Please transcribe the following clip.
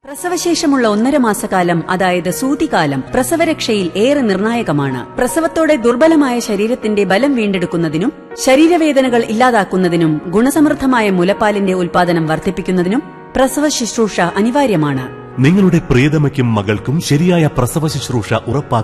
പ്രസവശേഷമുള്ള 1.5 മാസക്കാലം, അതായത് സൂതികാലം, പ്രസവരക്ഷയിൽ ഏറെ നിർണായകമാണ്. പ്രസവത്തോടെ ദുർബലമായ ശരീരത്തിന്റെ ബലം വീണ്ടെടുക്കുന്നതിനും ശരീരവേദനകൾ ഇല്ലാതാക്കുന്നതിനും ഗുണസമൃദ്ധമായ മുലപ്പാലിന്റെ ഉൽപാദനം വർദ്ധിപ്പിക്കുന്നതിനും പ്രസവ ശുശ്രൂഷ അനിവാര്യമാണ്. നിങ്ങളുടെ പ്രിയതമയ്ക്കും മകൾക്കും ശരിയായ പ്രസവ ശുശ്രൂഷ ഉറപ്പാക്കുക.